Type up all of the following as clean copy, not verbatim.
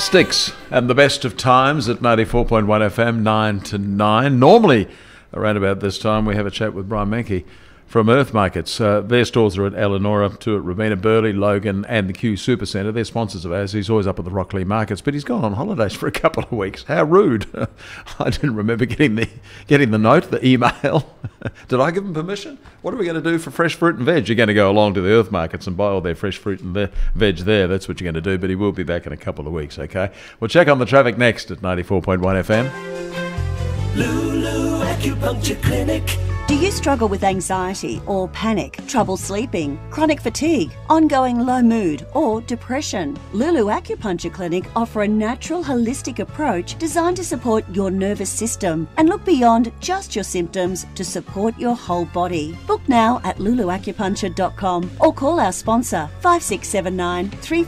Styx and the best of times at 94.1 FM, 9 to 9. Normally, around about this time, we have a chat with Brian Menke from Earth Markets. Their stores are at Eleanor, two at Robina, Burleigh, Logan and the Q Supercentre. They're sponsors of ours. He's always up at the Rockley Markets, but he's gone on holidays for a couple of weeks. How rude. I didn't remember getting the note, the email. Did I give him permission? What are we going to do for fresh fruit and veg? You're going to go along to the Earth Markets and buy all their fresh fruit and veg there. That's what you're going to do, but he will be back in a couple of weeks, okay? We'll check on the traffic next at 94.1 FM. Lulu Acupuncture Clinic. Do you struggle with anxiety or panic, trouble sleeping, chronic fatigue, ongoing low mood or depression? Lulu Acupuncture Clinic offer a natural holistic approach designed to support your nervous system and look beyond just your symptoms to support your whole body. Book now at luluacupuncture.com or call our sponsor 5679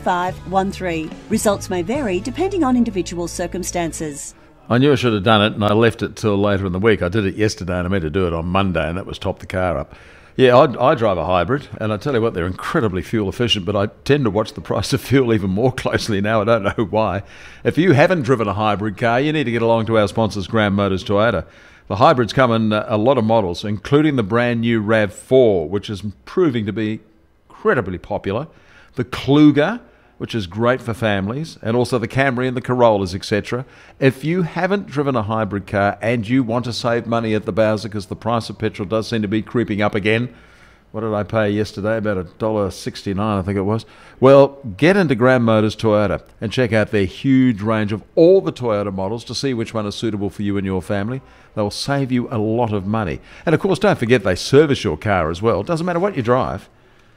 3513. Results may vary depending on individual circumstances. I knew I should have done it, and I left it till later in the week. I did it yesterday, and I meant to do it on Monday, and that was top the car up. Yeah, I drive a hybrid, and I tell you what, they're incredibly fuel efficient, but I tend to watch the price of fuel even more closely now. I don't know why. If you haven't driven a hybrid car, you need to get along to our sponsors, Graham Motors Toyota. The hybrids come in a lot of models, including the brand new RAV4, which is proving to be incredibly popular. The Kluger, which is great for families, and also the Camry and the Corollas, etc. If you haven't driven a hybrid car and you want to save money at the Bowser, because the price of petrol does seem to be creeping up again. What did I pay yesterday? About $1.69, I think it was. Well, get into Graham Motors Toyota and check out their huge range of all the Toyota models to see which one is suitable for you and your family. They'll save you a lot of money. And of course, don't forget they service your car as well. It doesn't matter what you drive.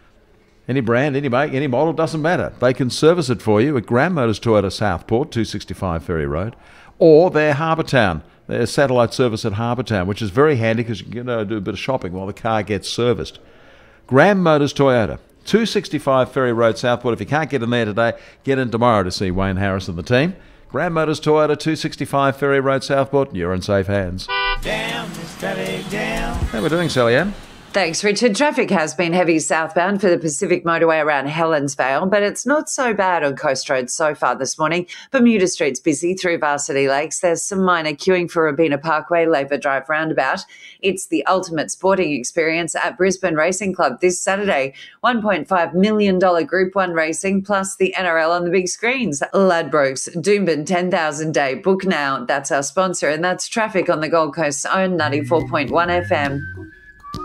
Any brand, any make, any model, doesn't matter. They can service it for you at Graham Motors Toyota Southport, 265 Ferry Road, or their Harbour Town, their satellite service at Harbour Town, which is very handy because you can do a bit of shopping while the car gets serviced. Graham Motors Toyota, 265 Ferry Road, Southport. If you can't get in there today, get in tomorrow to see Wayne Harris and the team. Graham Motors Toyota, 265 Ferry Road, Southport. You're in safe hands. Down, this traffic down. How are we doing, Sally Ann? Thanks, Richard. Traffic has been heavy southbound for the Pacific Motorway around Helensvale, but it's not so bad on Coast Road so far this morning. Bermuda Street's busy through Varsity Lakes. There's some minor queuing for Robina Parkway, Labour Drive roundabout. It's the ultimate sporting experience at Brisbane Racing Club this Saturday. $1.5 million Group 1 racing plus the NRL on the big screens. Ladbrokes, Doomben 10,000 Day. Book now. That's our sponsor, and that's traffic on the Gold Coast's own 94.1 FM.